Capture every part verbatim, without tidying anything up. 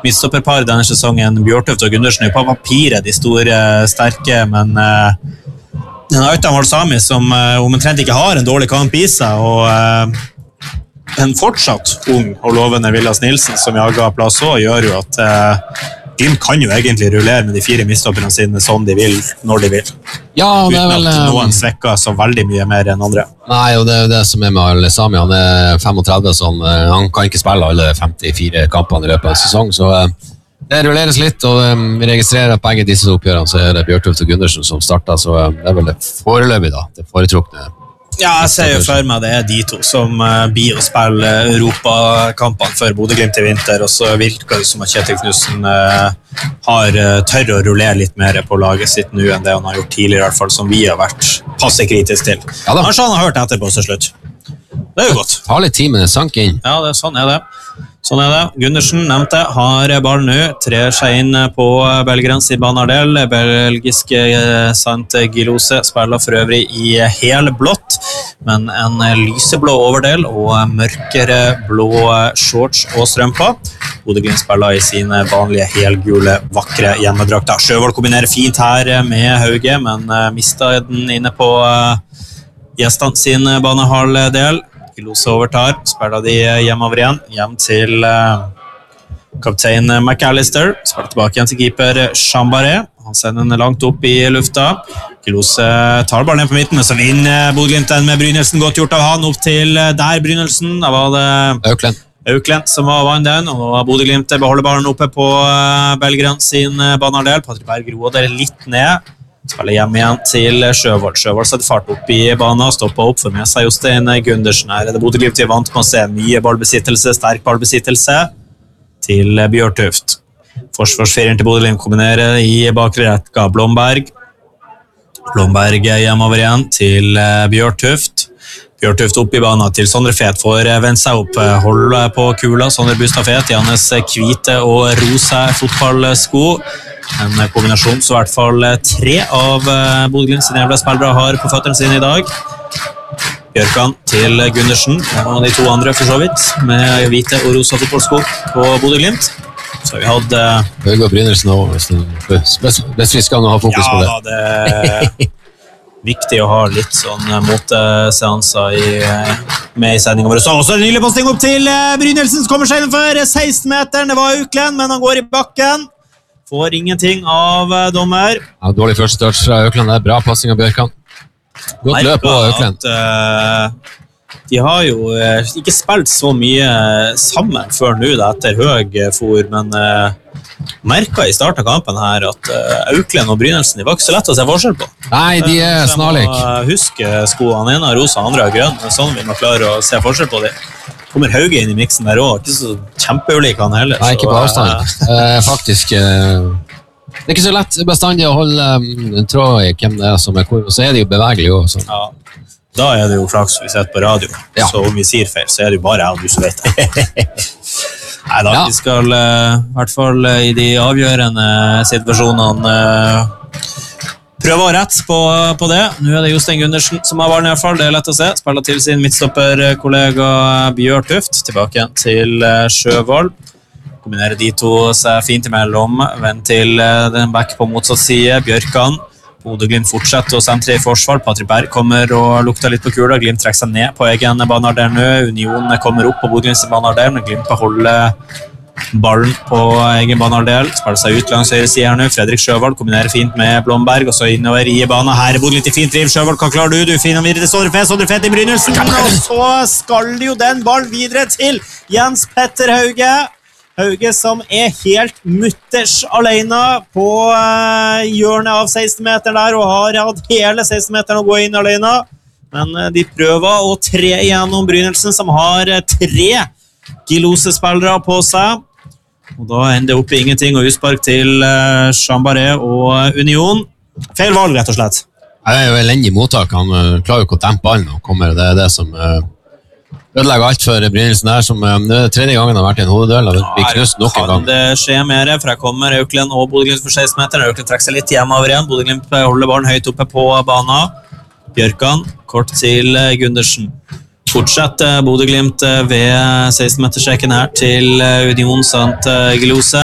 midtstopperpar denne sesongen. Bjørtuft og Gundersen er på papiret de store, sterke, men uh, den Aitan Valsami som uh, omtrent ikke har en dårlig kamp i seg, og uh, en fortsatt ung og lovende Vilas Nilsen som jager plass også, gjør jo at uh, Glimt kan jo egentlig rullere med de fire midtstopperne sine sånn de vil, når de vil. Ja, det er vel, uten at noen svekker så veldig mye mer enn andre. Nei, og det er det som er med Valsami. Han er femogtredve, sånn, han kan ikke spille alle femtifire kampene i løpet av en sesong, så det rulleres litt, og vi registrerer at begge disse oppgjørene så er det Bjørtuft og Gundersen som starter, så det er vel det foreløpig da, det foretrukne. Ja, jeg ser jo for meg det er de to som uh, blir å spille Europa-kampene for Bodø-Glimt i vinter, og så virker det som at Kjetil Knudsen uh, har uh, tørr å rullere litt mer på laget sitt nå enn det han har gjort tidligere, i hvert fall, som vi har vært passe kritisk til. Ja, kanskje han har hørt etter på til slutt. Det er jo godt. Ta litt tid, men det sank inn. Ja, det, sånn er det. Sånn er det. Gundersen nevnte, har ballen nå, trer seg inn på belgrens i banardel. Belgiske Sant Gilose spiller for øvrig i helblått, men en lyseblå overdel og mørkere blå shorts og strømper. Bodø-Glimt spiller i sine vanlige helgule, vakre hjemmedrakter. Sjøvold kombinerer fint her med Hauge, men mistet den inne på gjestene sin banehalvdel. Gilose overtar, spiller de hjemover igjen, hjem til uh, kaptein McAllister, spiller tilbake igjen til keeper Chambaré, han sender den langt opp i lufta, Gilose tar ballen på midten, men så vinner Bodø-Glimt den med Brynildsen, godt gjort av han, opp til der Brynildsen, da var det Auklend. Auklend som var vann den, og nå har Bodø-Glimt beholder ballen oppe på uh, Belgrand sin uh, banardel, Patrick Berg roer det litt ned, spiller hjem igjen til Sjøvold. Sjøvold setter fart opp i banen, stopper opp for med seg Jostein Gundersen her. Det Bodø-Glimt er vant med å se mye ballbesittelse, sterk ballbesittelse til Bjørtuft. Forsvarsfireren til Bodø-Glimt kombinerer i bakre rekka Blomberg. Blomberg hjemover igjen til Bjørtuft. Bjørtuft opp i banen til Sondre Fet, får vendt seg opp, holder på kula. Sondre Bustad Fet i hans hvite og rosa fotballsko. En kombinasjon, så i hvert fall tre av Bodø-Glimt sine jævla spillere har på føtterne sine i dag. Bjørkan til Gundersen, og de to andre for så vidt, med hvite og rosa fotballsko på Bodø-Glimt. Så vi hadde... Høge og Brynildsen også, hvis vi skal ha fokus på det. Ja, det er viktig å ha litt sånn moteseanser i, med i sendingen vår. Så også en nylig posting opp til Brynildsen, som kommer seg innenfor seksten meteren. Det var Auklend, men han går i bakken. Får ingenting av dommer. Ja, dårlig første touch fra Auklend, det er bra passing av Bjørkan. Godt løp på Auklend. Uh, de har jo uh, ikke spilt så mye sammen før nå da, etter høg for, men uh, merket i starten av kampen her at uh, Auklend og Brynildsen, de var ikke så lett å se forskjell på. Nei, de er snarlik. Uh, husk skoene, ene er rosa, andre er grønn. Sånn vi må klare å se forskjell på dem. Kommer Hauge inn i miksen der også, ikke så kjempeulik han heller. Nei, ikke på avstand. Uh, faktisk, uh, det er ikke så lett bestandig å holde um, tråd i hvem det er som er hvor, og så er det jo bevegelig også. Ja, da er det jo flaks vi setter på radio, ja. Så om vi sier feil, så er det jo bare jeg og du som vet det. Nei da, ja. Vi skal uh, i hvert fall uh, i de avgjørende situasjonene uh, prøve å rette på, på det. Nå er det Jostein Gundersen som har ballen i hvert fall, det er lett å se. Spiller til sin midtstopperkollega Bjørtuft, tilbake igjen til Sjøvold. Kombinerer de to seg fint imellom, vend til den back på motsatt side, Bjørkan. Bodø-Glimt fortsetter å sentre i forsvar, Patrick Berg kommer og lukter litt på kula, Glimt trekker seg ned på egen banardel nå, Union kommer opp på Bodø-Glimts banardel, men Glimt beholder ballen på egen banehalvdel, spiller seg ut langs høyre side her nå, Fredrik Sjøvold kombinerer fint med Blomberg, og så innover i banen, her er Bodø-Glimt i fint driv, Sjøvold, hva klarer du? Du finner videre til Sondre Fet, Sondre Fet i Brynildsen, og så skal jo den ballen videre til Jens Petter Hauge, Hauge som er helt mutters alene på uh, hjørnet av seksten meter der, og har hatt hele seksten meteren å gå inn alene, men uh, de prøver å tre igjennom Brynildsen, som har uh, tre Gilose-spillere på seg, og da ender det opp i ingenting og utspark til uh, Chambaré og Union. Feil valg, rett og slett. Det er jo elendig mottak, han uh, klarer jo ikke å dempe ballen og kommer, det er det som uh, ødelegger alt for Brynildsen der, som uh, det er tredje gangen han har vært i en hodeduell, og det blir knust nok en gang. Kan det skje mer, for jeg kommer Auklend og Bodø-Glimt for seksten meter, Auklend trekker seg litt hjemover igjen, Bodø-Glimt holder ballen høyt oppe på banen, Bjørkan, kort til Gundersen. Fortsetter Bodø-Glimt ved seksten-meterstreken her til Union Sant Gilose.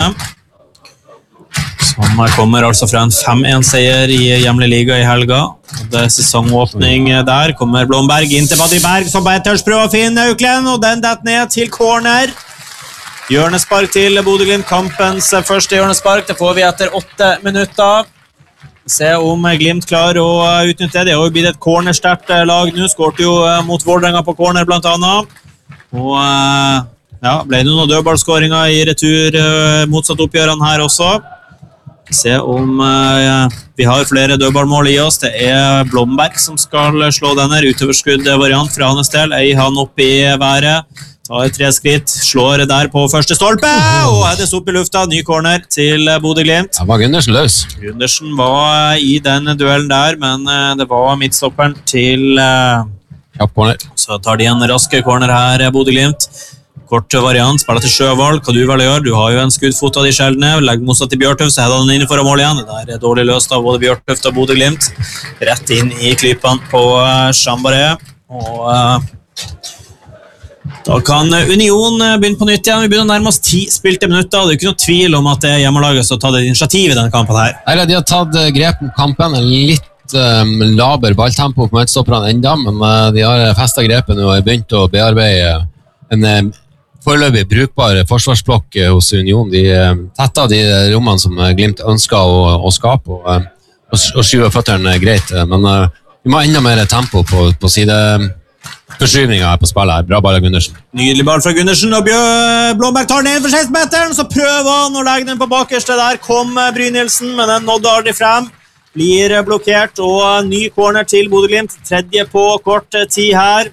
Som kommer altså fra en fem en seier i hjemlig liga i helga. Det er sesongåpning der. Kommer Blomberg inn til Patrick Berg, som på etters prøver å finne Auklen, og den detter ned til corner. Hjørnespark til Bodø-Glimt, kampens første hjørnespark. Det får vi etter åtte minutter. Se om Glimt klarer å utnytte det. Det har jo blitt et cornersterkt lag nå. Skårte jo mot Vålerenga på corner blant annet. Og ja, ble det noen dødballskåringer i retur motsatt oppgjørene her også. Se om ja, vi har flere dødballmål i oss. Det er Blomberg som skal slå denne utoverskudd variant fra hans del. Ei han opp i været. Tar tre skritt, slår der på første stolpe, og hedes opp i lufta. Ny corner til Bodø-Glimt. Det var Gundersen løs. Gundersen var i den duellen der, men det var midtstopperen til... Ja, corner. Så tar de en raske corner her, Bodø-Glimt. Kort variant, spiller til Sjøvold. Hva du vel gjør? Du har jo en skuddfot av de sjeldne. Legg motsatt til Bjørtøft, så heter han inn for å måle igjen. Det er dårlig løst av både Bjørtøft og Bodø-Glimt. Rett inn i klippene på Chambaré. Og... Da kan Union begynne på nytt igjen. Vi begynner nærmest ti spilte minutter. Det er ikke noe tvil om at det er hjemmelaget som har tatt et initiativ i denne kampen her. Eller, de har tatt grep om kampen. En litt um, laber balltempo på midtstopperne enda, men uh, de har festet grepet og har begynt å bearbeide en um, foreløpig brukbar forsvarsblokk hos Union. De uh, tetter de rommene som Glimt ønsker å, å skape, og, uh, og, og skyver føtterne greit. Men uh, vi må ha enda mer tempo på, på side... Forskyvningen her på spillet her. Bra ball av Gundersen. Nydelig ball fra Gundersen, og Bjø Blomberg tar den inn for seksten-meteren, så prøver han å legge den på bakerste. Der kom Brynildsen, men den nådde aldri frem. Blir blokkert, og ny corner til Bodø-Glimt. Tredje på kort tid her.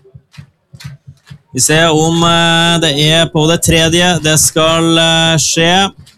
Vi ser om det er på det tredje det skal skje.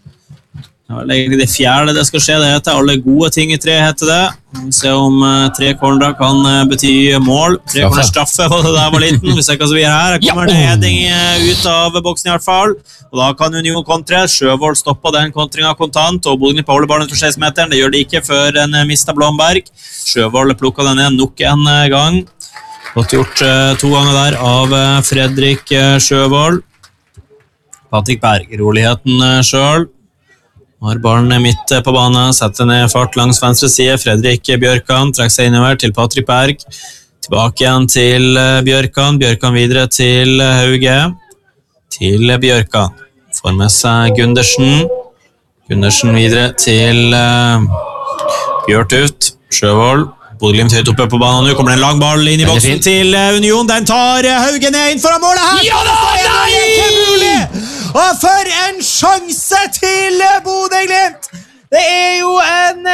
Det er det fjerde det skal skje, det heter alle gode ting i tre, heter det. Vi ser om uh, tre corner kan uh, bety mål. Tre corner straffe, og det der var liten. Vi ser hva som vi er her. Her kommer det heading uh, ut av boksen i hvert fall. Og da kan Union kontre. Sjøvold stopper den kontringen kontant, og Bodø-Glimt holder ballen for seksten-meteren. Det gjør de ikke før en uh, mistet Blomberg. Sjøvold plukker den ned nok en uh, gang. Godt gjort uh, to ganger der av uh, Fredrik uh, Sjøvold. Patrick Berg, roligheten uh, selv. Har ballen midt på banen, setter ned fart langs venstre side. Fredrik Bjørkan trekker seg innover til Patrick Berg. Tilbake igjen til Bjørkan. Bjørkan videre til Hauge. Til Bjørkan. Får med seg Gundersen. Gundersen videre til Bjørtut. Sjøvold. Bodø-Glimt høyt oppe på banen. Nå kommer det en lang ball inn i boksen til Union. Den tar Hauge ned inn foran målet her. Ja da, nei! Mulig! Og for en sjanse til Bodø-Glimt! Det er jo en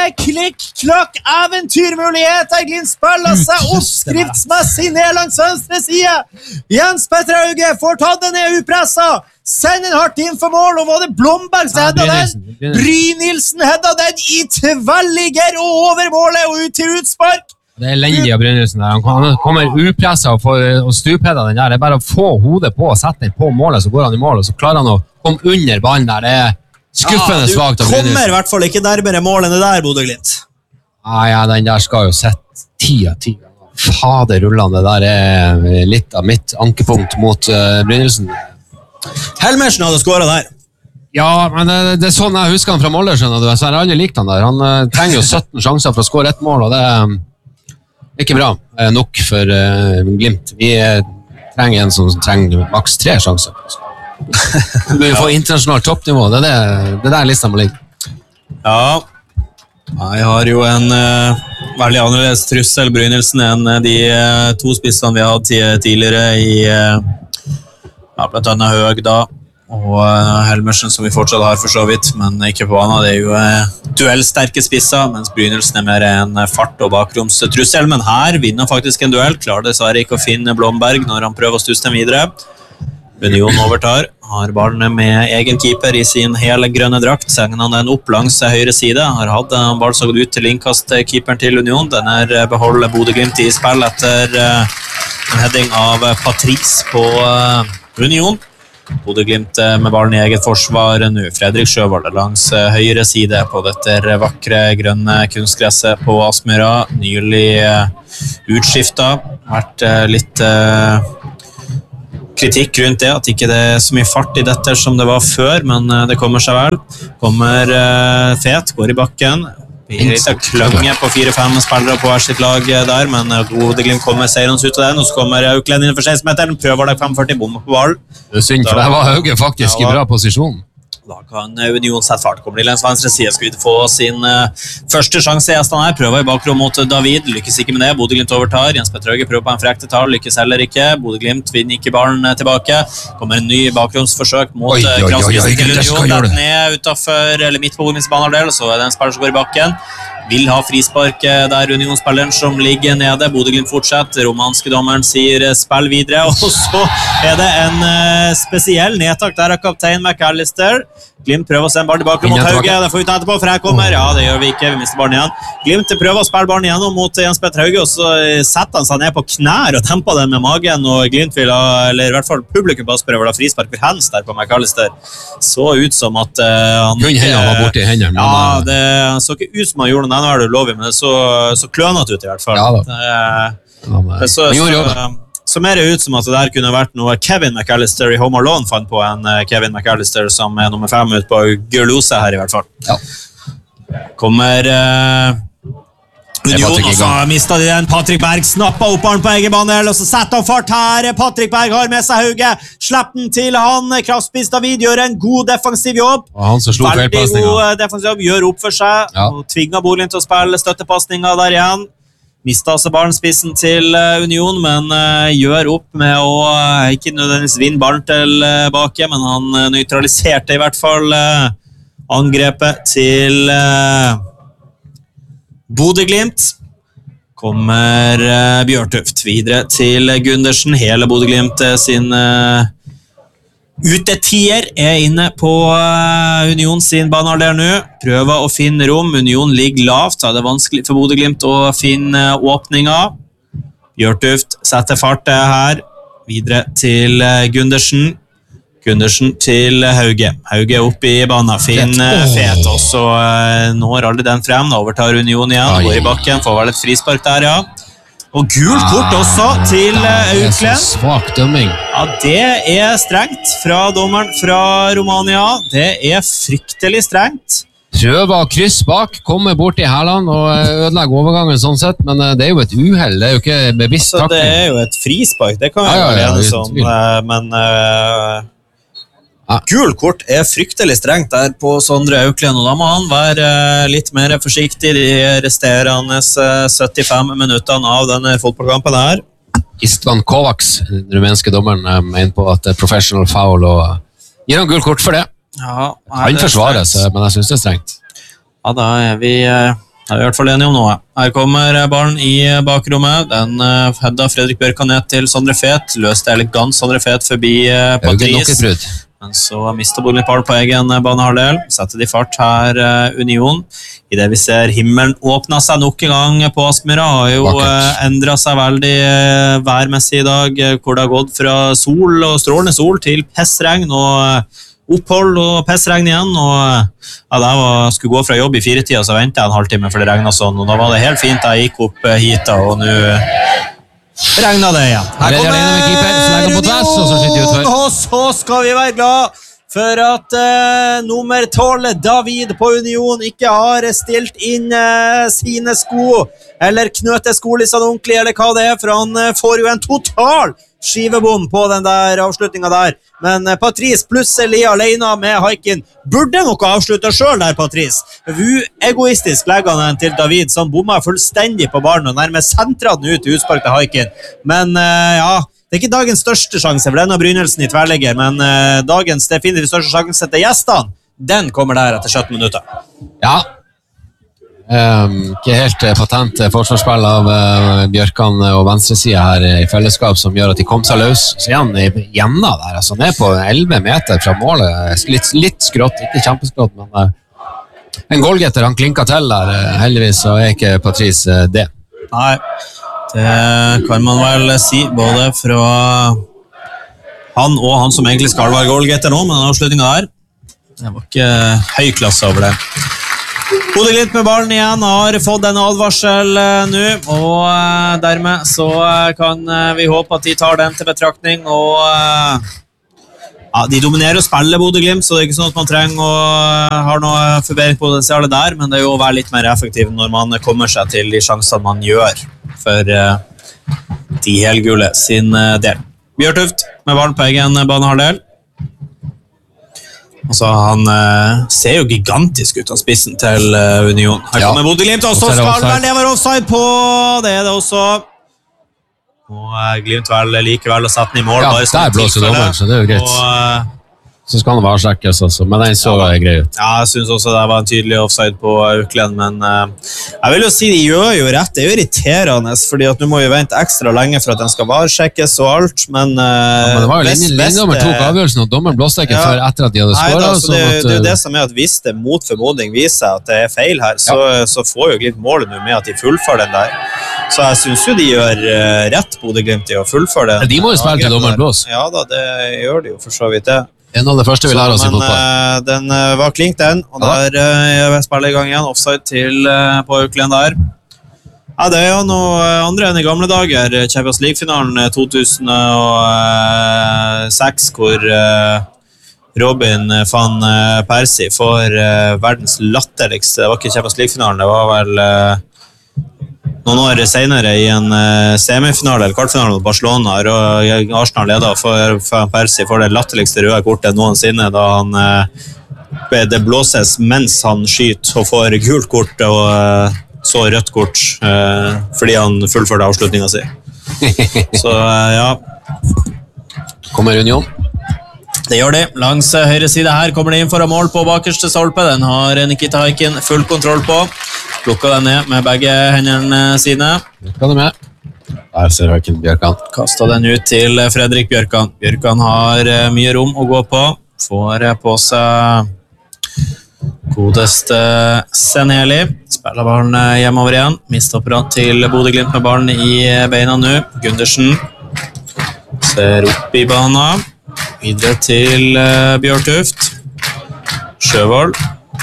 klikk-klokk-eventyrmulighet. Glimt spiller seg oppskriftsmessig ned langs venstre side. Jens Petter Hauge får tatt den ned upresset. Sender den hardt inn for mål, og var det Blomberg som hedda den? Brynildsen hedda den i tvelliger og over målet og ut til utspark. Det er elendig av Brynildsen der. Han kommer upresset og får og stupheder den der. Det er bare å få hodet på og sette den på målet, så går han i mål, og så klarer han å komme under ballen der. Det er skuffende ja, svagt av Brynildsen. Du kommer i hvert fall ikke nærmere målene der, Bodø-Glimt. Ah, ja, den der skal jo sette ti av ti. Fader rullende, det der er litt av mitt ankepunkt mot uh, Brynildsen. Helmersen hadde skåret der. Ja, men det, det er sånn jeg husker han fra Molde, skjønner du. Så jeg har aldri likt han der. Han uh, trenger jo sytten sjanser for å skåre ett mål, og det er um, ikke bra nok for uh, Glimt. Vi uh, trenger en som trenger maks tre sjanser. Vi vil få internasjonalt toppnivå. Det er det, det der lista må ligge. Ja, jeg har jo en uh, veldig annerledes trussel, Brynildsen, enn de uh, to spissene vi har hatt tidligere i uh, ja, blant annet Høg da, og uh, Helmersen som vi fortsatt har for så vidt, men ikke på banen. Det er jo uh, duellsterke spisser, mens Brynildsen er mer en fart- og bakromstrussel, men her vinner faktisk en duell. Klarer dessverre ikke å finne Blomberg når han prøver å stusse den videre. Union overtar, har ballen med egen keeper i sin hele grønne drakt. Sender han den opp langs høyre side. Har hatt en ball som gått ut til innkast-keeperen til Union. Den er beholdt Bodø-Glimt i spill etter uh, en heading av Patrice på uh, Union. Bodø-Glimt med ballen i eget forsvar nå. Fredrik Sjøvold langs høyre side på dette vakre grønne kunstgresset på Aspmyra. Nylig utskiftet. Vært litt kritikk rundt det, at ikke det er så mye fart i dette som det var før, men det kommer seg vel. Kommer Fet, går i bakken. Litt klønge på fire-fem spillere på hver sitt lag der, men Bodø-Glimt kommer seirende ut av den, og så kommer Auklend inn for seksten-meteren, prøver deg femogførti, bommer på ball. Det er synd, for det var Hauge faktisk i bra posisjon. Da kan Union sette fart, kommer til lens venstre side, skal vi få sin uh, første sjanse i gjesten her, prøver i bakrom mot David, lykkes ikke med det, Bodø-Glimt overtar, Jens Petter Hauge prøver på en frekte tall, lykkes heller ikke, Bodø-Glimt vinner ikke ballen tilbake, kommer en ny bakromsforsøk mot Krasnisen til Union, der den er utenfor, eller midt på Bodø-Glimts banehalvdel, så er det en spiller som går i bakken, vil ha frispark der Union-spilleren som ligger nede, Bodø-Glimt fortsetter, romanske dommeren sier spill videre, og så er det en uh, spesiell nedtak der av kaptein McAllister. Glimt prøver å sende ballen tilbake mot Hauge, det får vi ta etterpå, for her kommer, ja det gjør vi ikke, vi mister ballen igjen. Glimt prøver å spille ballen igjennom mot Jens Petter Hauge, og så setter han seg ned på knær og temper den med magen, og Glimt vil ha, eller i hvert fall publikum bare prøver å ha frispark for hands der på McAllister. Så ut som at uh, han... Kun hendene var borte i hendene. Ja, det så ikke ut som han gjorde noe, nå er det ulovlig, men det så, så klønete ut i hvert fall. Ja da. Det, det så, så, så mer ut som at det der kunne vært noe Kevin McAllister i Home Alone fant på en Kevin McAllister som er nummer fem ut på Gurlose her i hvert fall. Ja. Kommer uh, Union, og så mistet de den. Patrick Berg snappet opp han på egen banel, og så setter han fart her. Patrick Berg har med seg Hauge, slipper den til han. Kraftspiss David gjør en god defensiv jobb. Og han som slo veldig god defensiv jobb, gjør opp for seg, ja. Og tvinger Bodø-Glimt til å spille støttepasninger der igjen. Mistet altså ballenspissen til Union, men uh, gjør opp med å uh, ikke nødvendigvis vinne ballen tilbake, men han uh, nøytraliserte i hvert fall uh, angrepet til uh, Bodø-Glimt. Kommer uh, Bjørtuft videre til Gundersen, hele Bodø-Glimt sin uh, utetier er inne på uh, Union sin banehalvdel nå, prøver å finne rom, Union ligger lavt, så er det vanskelig for Bodø-Glimt å finne uh, åpninger. Bjørtuft setter fart her, videre til uh, Gundersen, Gundersen til Hauge, Hauge opp i banen, finner uh, Fet, og så uh, når aldri den frem, overtar Union igjen, går i bakken, får vel et frispark der, ja. Og gult kort også til Auklend. Svak dømming. Ja, det er strengt fra dommeren fra Romania. Det er fryktelig strengt. Prøver å krysse bak, kommer bort i hælene og ødelegger overgangen sånn sett, men det er jo et uheld, det er jo ikke bevisst takling. Det er jo et frispark, det kan vi ja, ja, ja, være sånn, men... Uh, Ja. Gul kort er fryktelig strengt der på Sondre Auklend, og da må han være litt mer forsiktig de resterende syttifem minuttene av denne fotballkampen her. Istvan Kovacs, den rumenske dommeren, mener på at det er professional foul, og gir han gul kort for det. Ja, han forsvares, men jeg synes det er strengt. Ja, da er vi, er vi i hvert fall enige om noe. Her kommer ballen i bakrommet, den hedda Fredrik Bjørkan ned til Sondre Fet, løste elegant Sondre Fet forbi Patrice. Men så mister Bodø-Glimt ball på egen banehalvdel, setter de fart her Union. I det vi ser himmelen åpner seg nok en gang på Aspmyra, har jo Vakkert. endret seg veldig værmessig i dag, hvor det har gått fra sol og strålende sol til pestregn og opphold og pestregn igjen. Og ja, da jeg skulle gå fra jobb i fire tida, så ventet jeg en halvtime for det regnet sånn, og da var det helt fint da jeg gikk opp hit da, og nå regnet det igjen. Her kommer Union, og så skal vi være glad for at uh, nummer tolv, David på Union, ikke har stilt inn uh, sine sko, eller knøte skolissene ordentlig, eller hva det er, for han uh, får jo en total skivebom på den der avslutningen der. Men uh, Patrice plutselig alene med Haikin burde nok avslutte selv der, Patrice. Egoistisk legger han den til David, som bommer fullstendig på ballen og nærmest sentrer den ut i utspark til Haikin. Men uh, ja, det er ikke dagens største sjanse, for den har Brynildsen i tverrlegger, men uh, dagens definitivt største sjanse til gjestene, den kommer der etter sytten minutter. Ja, um, ikke helt patent forsvarsspill av uh, Bjørkan og venstresiden her i fellesskap, som gjør at de kom seg løs. Så igjen, igjen der, altså ned på elleve meter fra målet, litt, litt skrått, ikke kjempeskrått, men uh, en goalgetter, han klinket til der, uh, heldigvis, så er ikke Patrice uh, det. Nei. Det kan man vel si, både fra han og han som egentlig skal være goalgetter nå, men den avslutningen der, det var ikke høy klasse over det. Bodø-Glimt med ballen igjen har fått en advarsel nå, og dermed så kan vi håpe at de tar den til betraktning, og ja, de dominerer og spiller Bodø-Glimt, så det er ikke sånn at man trenger å ha noe forbedringspotensial der, men det er jo å være litt mer effektiv når man kommer seg til de sjansene man gjør for de helgule sin del. Bjørtuft med ballen på egen banehalvdel. Altså, han uh, ser jo gigantisk ut av spissen til uh, Union. Her kommer ja. Bodø-Glimt, og så skal vel det være offside på! Det er det også. Og uh, Glimt vel likevel å sette den i mål. Ja, der blåser dommeren, så det er jo greit. Og, uh, så skal han være sjekkes også, men den så ja, grei ut. Ja, jeg synes også det var en tydelig offside på Auckland, men uh, jeg vil jo si de gjør jo rett. Det er jo irriterende, fordi at du må jo vente ekstra lenge for at den skal være sjekkes og alt, men... Uh, ja, men det var jo linjedommer tok avgjørelsen, og dommeren blåste ikke ja, før etter at de hadde skåret. Nei, da, det, at, det er jo det som er at hvis det mot formodning viser at det er feil her, så, ja. så får jo Glimt målet nå med at de fullfører den der. Så jeg synes jo de gjør uh, rett Bodø-Glimt i å fullføre den. Ja, de må jo spille til dommeren blås. Ja da, det gjør de jo for så vidt det. En av det første vi lærer oss i fotball. Uh, den uh, var klink den, og ja. der uh, spiller i gang igjen, offside til uh, på Auckland der. Ja, det er jo noe andre enn i gamle dager, Champions League-finalen to tusen seks, hvor uh, Robin van Persie får uh, verdens latterligste, det var ikke Champions League-finalen, det var vel... Uh, noen år senere i en uh, semifinale eller kvartfinale mot Barcelona, og Arsenal leder for, for Persie for det latterligste røde kortet noensinne, da han uh, det blåses mens han skyter og får gult kort og uh, så rødt kort uh, fordi han fullførte avslutningen sin. Så uh, ja. Kommer Union. Det gjør de. Langs høyre side her kommer det inn for å mål på bakerste stolpe. Den har Nikita Haikin full kontroll på. Plukket den ned med begge hendene sine. Plukket den med. Der ser Haikin Bjørkan. Kastet den ut til Fredrik Bjørkan. Bjørkan har mye rom å gå på. Får på seg godeste Senheli. Spiller ballen hjemover igjen. Mistopper han til Bodø-Glimt med ballen i beina nå. Gundersen ser opp i banen. Videre til uh, Bjørtuft. Sjøvold.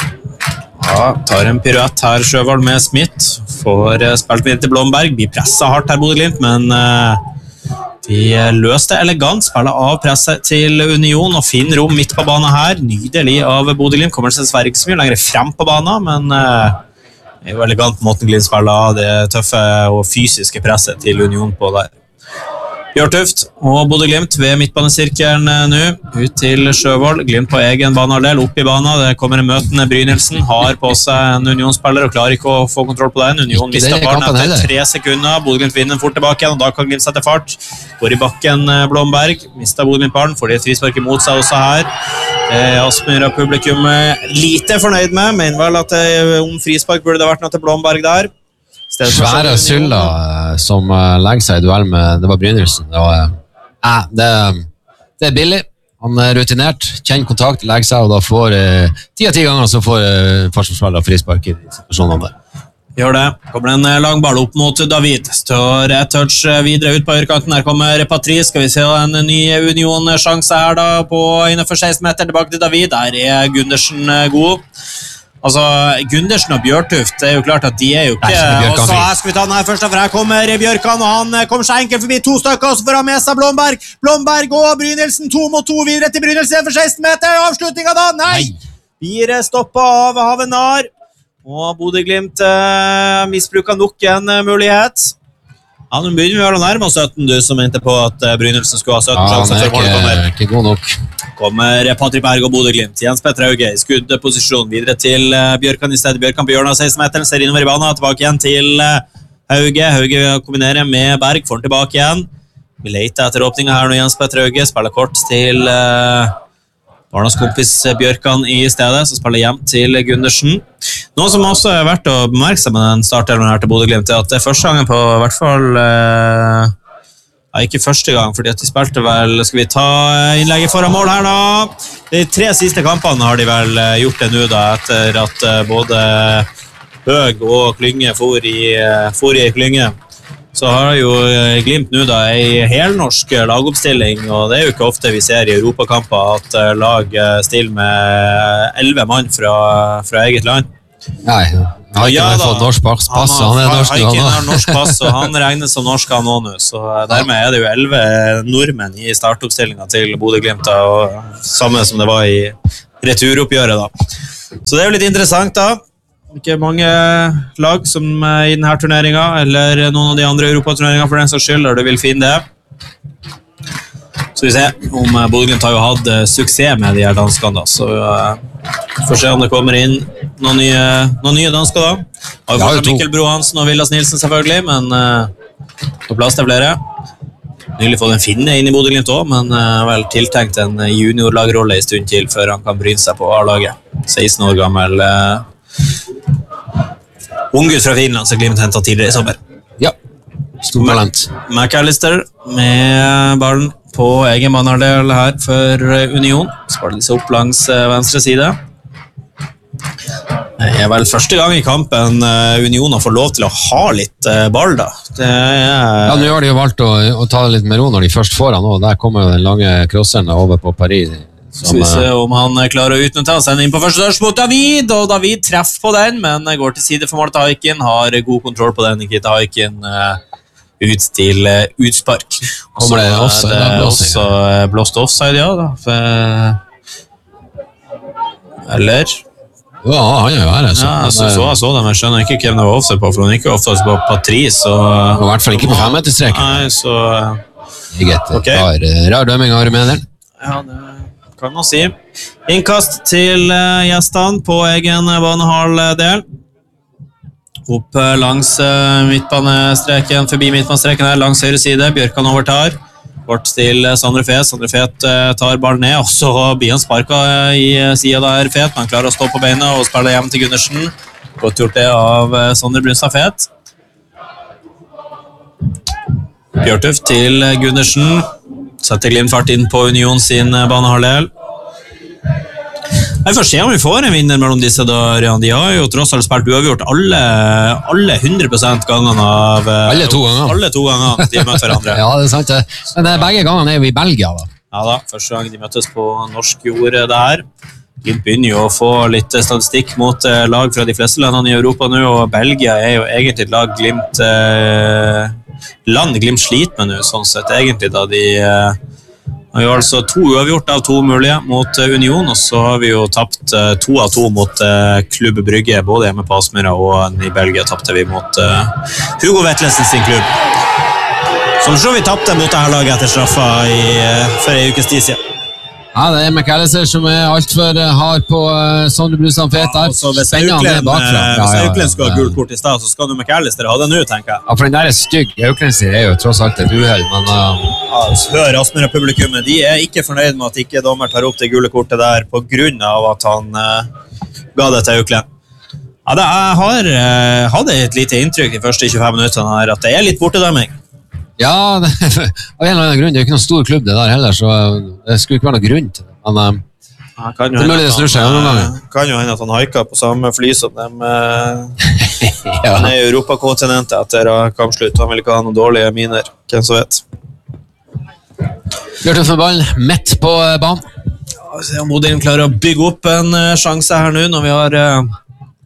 Ja, tar en piruett her, Sjøvold med Smith. Får uh, spilt videre til Blomberg. Blir presset hardt her, Bodø-Glimt, men uh, de løste elegant. Spiller av presset til Union og finner rom midt på banen her. Nydelig av Bodø-Glimt. Kommer seg dessverre ikke så mye lenger frem på banen, men uh, det er jo elegant måten Glimt spiller av det tøffe og fysiske presset til Union på der. Bjørtuft og Bodø-Glimt ved midtbanesirkelen nå, ut til Sjøvold, Glimt på egen banehalvdel, opp i banen, det kommer en møtende Brynildsen, har på seg en Union-spiller og klarer ikke å få kontroll på den, Union mistet barnet etter tre sekunder, Bodø-Glimt vinner fort tilbake igjen, og da kan Glimt sette fart, går i bakken Blomberg, mistet Bodø-Glimt barn, får de et frispark imot seg også her, eh, Aspmyr og publikum lite fornøyd med, mener vel at det, om frispark burde det vært noe til Blomberg der. Svære Sylla som uh, legger seg i duell med det var Brynildsen og, uh, det, det er billig, han er rutinert, kjenner kontakt, legger seg og da får uh, ti av ti ganger så får uh, forsvarsspiller frispark i situasjonen der. Gjør det, kommer en lang ball opp mot David, står et touch videre ut på høyrekanten, her kommer Patrice, skal vi se en ny Union-sjanse her da på innenfor seksten meter, tilbake til David, der er Gundersen god. Altså, Gundersen og Bjørtuft, det er jo klart at de er jo ikke... Og så her skal vi ta den her først, for her kommer Bjørkan, og han kommer seg enkelt forbi to stykker, og så får han med seg Blomberg. Blomberg og Brynildsen, to mot to, videre til Brynildsen for seksten meter, avslutningen da, nei! Fire stoppet av Havenar, og Bodø-Glimt eh, misbruker nok en uh, mulighet. Ja, nå begynner vi å nærme oss sytten, du som mente på at Brynildsen skulle ha sytten sjanser ja, før målet kommer. Ja, ikke god nok. Kommer Patrik Berg og Bodø-Glimt. Jens Petter Hauge i skuddposisjon. Videre til Bjørkan i stedet. Bjørkan på hjørnet av seksten meteren. Ser innover i banen. Tilbake igjen til Hauge. Hauge kombinerer med Berg. Får den tilbake igjen. Vi leter etter åpningen her nå. Jens Petter Hauge spiller kort til Barnas kompis Bjørkan i stedet. Så spiller hjem til Gundersen. Noe som også er verdt å bemerke seg med den startdelen her til Bodø-Glimt er at det er første gangen på i hvert fall... Eh, Ja, ikke første gang, fordi at de spilte vel, skal vi ta innlegget foran mål her da? De tre siste kampene har de vel gjort det nå da, etter at både Høg og Klynge for i, for i Klynge. så har jo Glimt nå da en helnorsk lagoppstilling, og det er jo ikke ofte vi ser i Europakamper at lag stiller med elleve mann fra, fra eget land. Nei, han har ikke ja, fått norsk pass, han, har, han er norsk han, han, han norsk pass, og han regnes som norsk han nå, så dermed er det jo elleve nordmenn i startoppstillingen til Bodø Glimt, og samme som det var i returoppgjøret da. Så det er jo litt interessant da, ikke mange lag som er i denne turneringen, eller noen av de andre europaturneringer for den som skyld, og du vil finne det. Så vi ser om Bodø Glimt har jo hatt suksess med de her danskene da, så uh, får se om det kommer inn noen nye, noen nye dansker da. Har jo fortsatt Mikkel Bro Hansen og Vilas Nilsen selvfølgelig, men uh, på plass til flere. Nylig fått en finne inn i Bodø Glimt også, men uh, vel tiltenkt en juniorlagrolle i stund til før han kan bryne seg på A-laget. seksten år gammel uh, unggutt fra Finland som Glimt hentet tidligere i sommer. Ja, stor talent. McAllister med ballen på egen banehalvdel her for Union. Sparer de seg opp langs venstre side. Det er vel første gang i kampen Union har fått lov til å ha litt ball da. Det er... Ja, nå har de jo valgt å, å ta det litt mer ro når de først får han, og der kommer jo den lange crosseren over på Paris. Som, så vi ser om han klarer å utnytte han, sender inn på første dørs mot David, og David treffer på den, men går til side for Marta Haikin, har god kontroll på den, Nikita Haikin ut til uh, utspark. Kommer det offside? Det er også uh, blåst offside, ja. Da. For, eller? Ja, han er jo her. Altså. Ja, så, så jeg så det, men jeg skjønner ikke hvem det var offside på, for han er ikke offside på Patrice. Og, I hvert fall ikke på femmeterstreken. Nei, så... Meget okay. rar, rar dømming av Rumeneren. Ja, det kan man si. Innkast til uh, gjestene på egen banehalvdel. Opp langs midtbanestreken, forbi midtbanestreken her, langs høyre side. Bjørkan overtar. Bort til Sondre Fet. Sondre Fet tar ballen ned, og så blir han sparket i siden der Fet. Man klarer å stå på beina og spille hjem til Gundersen. Godt gjort det av Sondre Brunstad Fet. Bjørtøft til Gundersen. Setter Glimt fart inn på Union sin banehalvdel. Jeg får se om vi får en vinner mellom disse da, Rian. De har jo tross alt spilt uavgjort alle, alle hundre prosent gangene av... Alle to ganger. Alle to ganger de har møtt hverandre. Ja, det er sant. Men begge gangene er jo i Belgia da. Ja da, første gang de møttes på norsk jord der. Glimt begynner jo å få litt statistikk mot lag fra de fleste landene i Europa nå, og Belgia er jo egentlig et lag Glimt... Eh, land Glimt sliter med nå, sånn sett egentlig da de... Eh, Vi har altså to uavgjort av to mulige mot Union, og så har vi jo tapt to av to mot Klubb Brygge, både hjemme på Aspmyra og i Belgia tappte vi mot Hugo Vetlesen sin klubb. Som så vi tappte mot dette laget etter straffa i, for en ukes tid siden. Ja, det er McAllister som er alt for hard på uh, Sondre Brunstad Fet der. Ja, hvis Auklend ja, ja, ja, skal ha gul kort i sted, så skal du McAllister ha det nå, tenker jeg. Ja, for den der er stygg. Auklend er jo tross alt et uheld, men... Uh... Ja, hør Aspmyra-publikummet, de er ikke fornøyd med at ikke dommer tar opp det gule kortet der på grunn av at han uh, ga det til Auklend. Ja, det, jeg har uh, hadde et lite inntrykk de første tjuefem minutterne her, at det er litt bortedømming. Ja, det, av en eller annen grunn, det er jo ikke noen stor klubb det der heller, så det skulle ikke være noen grunn til det. Men ja, kan jo det er mulig det snur seg noen ganger. Kan jo hende at han haiket på samme fly som dem ja. Han er i Europakontinentet etter kampslutt. Han vil ikke ha noen dårlige miner, hvem så vet. Bjørtøft med ballen, midt på banen. Ja, se om Odin klarer å bygge opp en sjanse her nå, når vi har uh,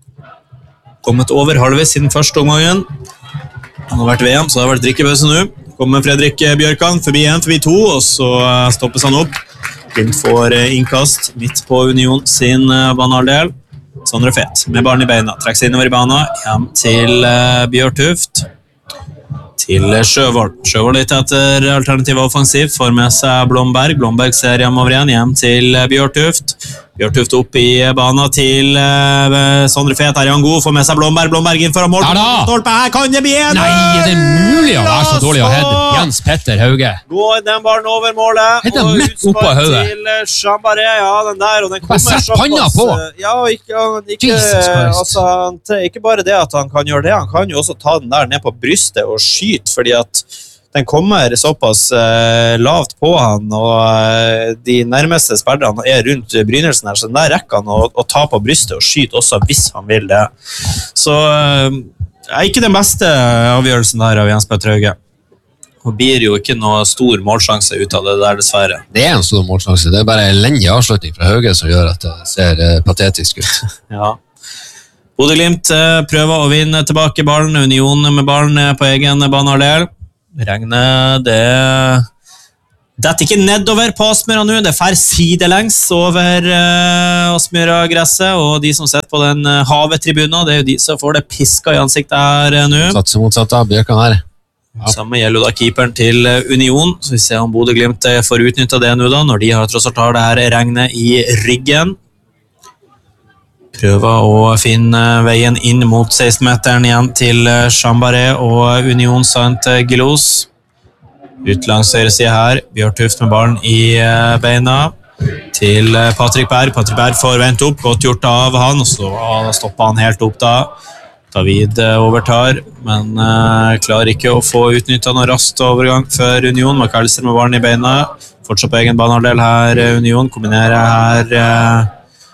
kommet over halvvis siden første omgangen. Han har vært V M, så det har vært drikkebøse nå. Kommer Fredrik Bjørkan forbi en, forbi to, og så stoppes han opp. Glimt får innkast midt på Union sin banehalvdel. Sondre Fet med barn i beina. Trekker seg innover i banen. Hjem til Bjørtuft. Til Sjøvold. Sjøvold litt etter alternativ offensivt. Får med seg Blomberg. Blomberg ser hjemover igjen. Hjem til Bjørtuft. Bjørtuft opp i banen til uh, Sondre Fet. Her er han god. Får med seg Blomberg. Blomberg inn foran mål. Ja, Stolpe her. Kan det bli en? Nei, det er mulig å være så dårlig å heade. Jens Petter Hauge. Går den ballen over målet. Heter han midt opp på hodet? Til Chambaré. Ja, den der. Og den kommer såpass. Panna på. Ja, ikke, ikke, altså, ikke bare det at han kan gjøre det. Han kan jo også ta den der ned på brystet og skyte, fordi at den kommer såpass uh, lavt på han, og uh, de nærmeste spillerne er rundt brynelsen her, så den der rekker han å, å ta på brystet og skyte også hvis han vil det. Så uh, er ikke den beste avgjørelsen der av Jens Petter Hauge. Og blir jo ikke noe stor målsjanse ut av det der, dessverre. Det er en stor målsjanse. Det er bare en elendig avslutning fra Hauge som gjør at det ser uh, patetisk ut. Ja. Bodø-Glimt uh, prøver å vinne tilbake ballen. Union med ballen på egen banehalvdel. Regnet, det... Dette er ikke nedover på Aspmyra nå, det fer sidelengs over uh, Aspmyra-gresset, og de som sitter på den uh, havetribunen, det er jo de som får det pisket i ansiktet her uh, nå. Satt som motsatt av Bjørkan her. Ja. Samme gjelder da keeperen til uh, Union, så vi ser om Bodø-Glimt uh, får utnyttet det nå da, når de har tross alt har det her regnet i ryggen. Prøver å finne uh, veien inn mot seksten-meteren igjen til uh, Chambaré og Union Saint-Gilloise. Ut langs høyre side her, Bjørtuft med ballen i beina til Patrick Berg. Patrick Berg får vente opp, godt gjort av han, og så stopper han helt opp da. David overtar, men uh, klarer ikke å få utnyttet noe raskt overgang for Union. McAllister med ballen i beina, fortsatt på egen banehalvdel her, Union kombinerer her uh,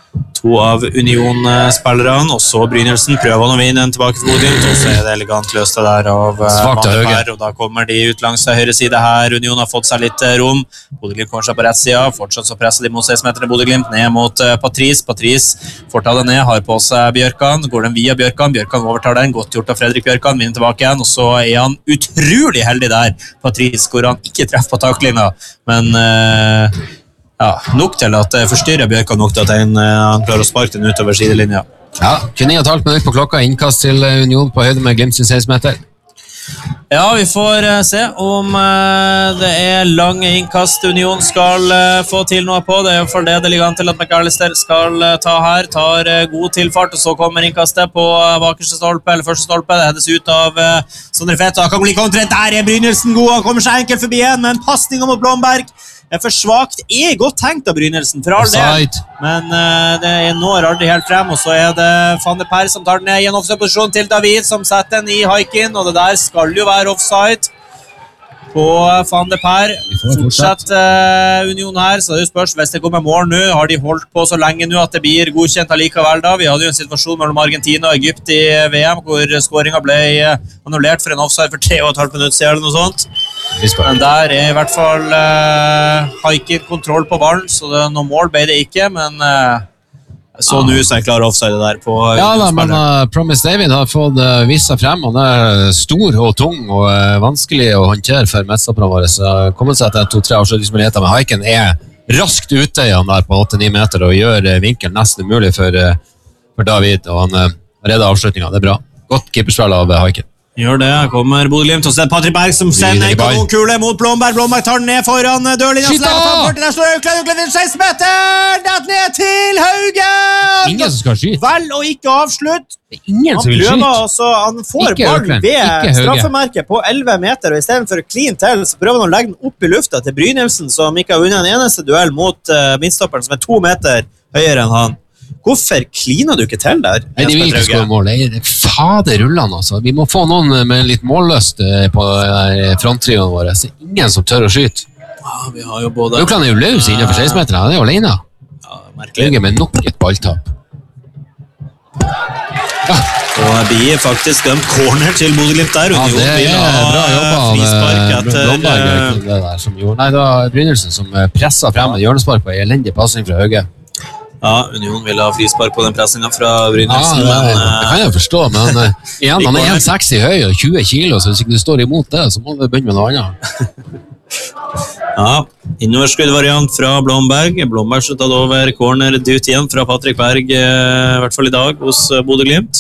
to av Union-spillerne, og så Brynildsen prøver han å vinne en tilbake til Bodø, og så er det elegant løst det der av Mander, og da kommer de ut langs høyre side her. Union har fått seg litt rom, Bodø-Glimt kommer seg på rett side, fortsatt så presser de mot seksten-meterne Bodø-Glimt ned mot Patrice. Patrice får ta det ned, har på seg Bjørkan, går den via Bjørkan, Bjørkan overtar den, godt gjort av Fredrik Bjørkan, vinner tilbake igjen, og så er han utrolig heldig der, Patrice, hvor han ikke treffer på taklinga, men uh, ja, nok til at det forstyrrer Bjørkan nok til at han, han klarer å sparke den utover sidelinja. Ja, tjueni komma fem minutter på klokka, innkast til Union på høyde med Glimt sin seksten meter. Ja, vi får uh, se om uh, det er lange innkast Union skal uh, få til noe på. Det er i hvert fall det det ligger an til at McAllister skal uh, ta her. Tar uh, god tilfart, og så kommer innkastet på uh, bakerste stolpe, eller første stolpe. Det hedes ut av uh, Sondre Feta. Kan bli kontret. Der er Brynildsen god. Han kommer seg enkelt forbi igjen, men passning mot Blomberg er for svagt. Er godt tenkt av Brynildsen, for all del. Men uh, det når aldri helt frem, og så er det Van de Per som tar den ned i en offside-posisjon til David, som setter den i haiken, og det der skal jo være offside på Van de Per. Fortsett uh, Union her, så det spørs hvis det kommer mål nå. Har de holdt på så lenge nå at det blir godkjent allikevel da? Vi hadde jo en situasjon mellom Argentina og Egypt i V M, hvor skåringen ble annullert for en offside for tre og et halvt minutt siden eller noe sånt. Men der er i hvert fall uh, haiken kontroll på ballen, så det, noe mål ble det ikke, men uh, så nå så er jeg klar offside der på ja da, men uh, Promise David har fått uh, vist seg frem. Han er stor og tung og uh, vanskelig å håndtere for medstopperne våre, så kommet seg til to-tre avslutningsmuligheter, men haiken er raskt ute i han der på åtte-ni meter og gjør uh, vinkelen nesten umulig for, uh, for David, og han uh, redder avslutningen. Det er bra. Godt keeperspill av uh, haiken. Gjør det, kommer Bodø-Glimt, og så er det Patrick Berg som sender en kanonkule mot Blomberg. Blomberg tar den ned foran dørlinja. Skyt da! Der står Økland, Økland vil seksten meter! Dett ned til Hauge! Ingen som skal skyte. Vel og ikke avslutt. Det er ingen som vil skyte. Han, altså, han får ballen ved straffemerket på elleve meter, og i stedet for å clean til, så prøver han å legge den opp i lufta til Brynildsen, som ikke har vunnet en eneste duell mot uh, midtstopperen, som er to meter høyere enn han. Hvorfor kliner du ikke til der? Nei, de vil ikke skåre mål. Det er fader rullene, altså. Vi må få noen med litt målløst på fronttrioen vår. Det er ingen som tør å skyte. Ja, vi har jo både... Økland er jo løs innenfor seksten meter. Han er jo alene. Ja, merkelig. Øyge med nok et balltap. Ja. Og det blir faktisk en corner til Bodø-Glimt der. Ja, det er bra jobba av Blomberg. Det der som gjorde. Nei, det var Brynildsen som presset frem med hjørnespark på en elendig passing fra Hauge. Ja, Union vil ha frispark på den pressingen fra Brynildsen. Ja, det, det kan jeg forstå, men uh, igjen, han er en seksti høy og tjue kilo, så hvis ikke du står imot det, så må du begynne med noe annet. Ja, innoverskuddvariant fra Blomberg. Blomberg så tatt over corner ut igjen fra Patrick Berg, i hvert fall i dag, hos Bodø-Glimt.